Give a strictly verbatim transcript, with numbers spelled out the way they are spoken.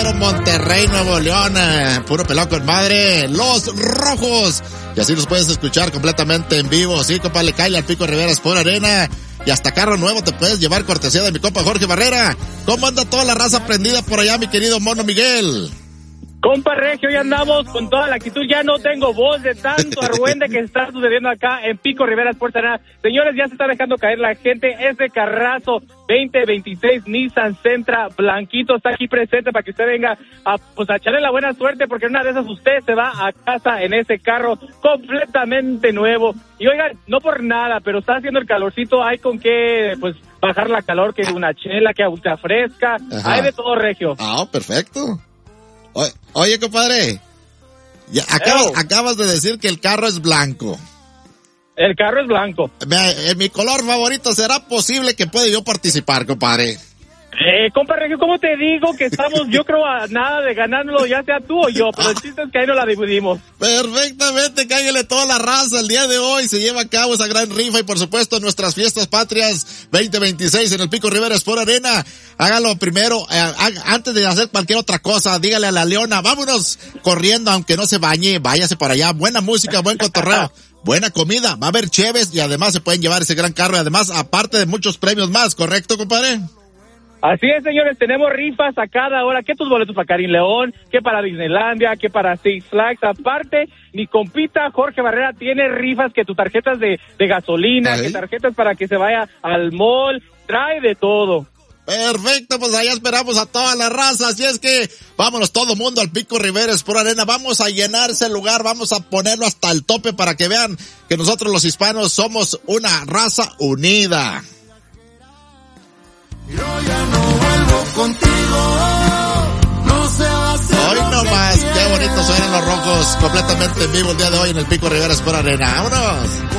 puro Monterrey, Nuevo León, eh, puro pelón con madre, Los Rojos. Y así los puedes escuchar completamente en vivo. Sí, compa, le cae al Pico Rivera Sport Arena. Y hasta carro nuevo te puedes llevar, cortesía de mi compa Jorge Barrera. ¿Cómo anda toda la raza prendida por allá, mi querido Mono Miguel? Compa Regio, hoy andamos con toda la actitud, ya no tengo voz de tanto argüende que está sucediendo acá en Pico Rivera Sport Arena. Señores, ya se está dejando caer la gente, ese carrazo veinte veintiséis Nissan Sentra blanquito está aquí presente para que usted venga a, pues, a echarle la buena suerte, porque en una de esas usted se va a casa en ese carro completamente nuevo. Y oigan, no por nada, pero está haciendo el calorcito, hay con qué, pues, bajar la calor, que una chela, que agüita fresca, ajá, hay de todo, Regio. Ah, perfecto. Oye, oye, compadre, ya acabas, acabas de decir que el carro es blanco. El carro es blanco. Me, mi color favorito, ¿será posible que pueda yo participar, compadre? Eh, compa Regio, ¿cómo te digo que estamos, yo creo, a nada de ganarlo, ya sea tú o yo, pero el chiste es que ahí no la dividimos. Perfectamente, cállale toda la raza. El día de hoy se lleva a cabo esa gran rifa y, por supuesto, nuestras fiestas patrias veinte veintiséis en el Pico Rivera Sport Arena. Hágalo primero, eh, antes de hacer cualquier otra cosa, dígale a la Leona, vámonos corriendo, aunque no se bañe, váyase para allá. Buena música, buen cotorreo. Buena comida, va a haber cheves y además se pueden llevar ese gran carro y además, aparte de muchos premios más, ¿correcto, compadre? Así es, señores, tenemos rifas a cada hora. ¿Qué tus boletos para Karim León? ¿Qué para Disneylandia? ¿Qué para Six Flags? Aparte, mi compita Jorge Barrera tiene rifas, que tus tarjetas de, de gasolina, ¿ay? Que tarjetas para que se vaya al mall, trae de todo. Perfecto, pues allá esperamos a toda la raza, así es que vámonos todo mundo al Pico Rivera Sport Arena, vamos a llenar ese lugar, vamos a ponerlo hasta el tope para que vean que nosotros los hispanos somos una raza unida. Yo ya no vuelvo contigo, no se va a hacer. Hoy nomás, qué bonito suenan los Rojos, completamente en vivo el día de hoy en el Pico Rivera Sport Arena. ¡Vámonos!